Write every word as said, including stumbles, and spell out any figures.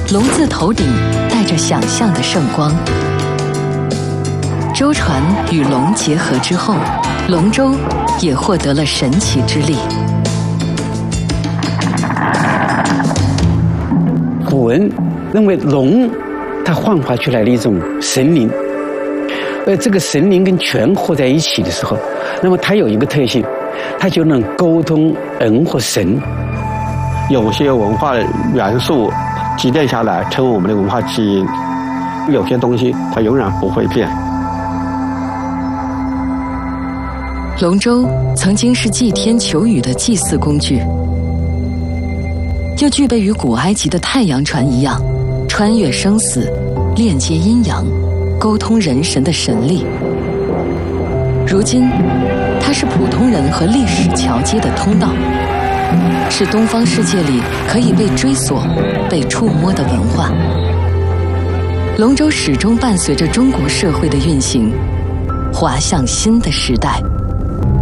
龙字头顶带着想象的圣光。舟船与龙结合之后，龙舟也获得了神奇之力。 古人认为龙它幻化出来的一种神灵，而这个神灵跟泉合在一起的时候，那么它有一个特性，它就能沟通人和神。 有些文化元素积淀下来成为我们的文化基因，有些东西它永远不会变。 龙舟曾经是祭天求雨的祭祀工具，又具备与古埃及的太阳船一样穿越生死、链接阴阳、沟通人神的神力。如今它是普通人和历史桥接的通道，是东方世界里可以被追索、被触摸的文化。龙舟始终伴随着中国社会的运行，滑向新的时代。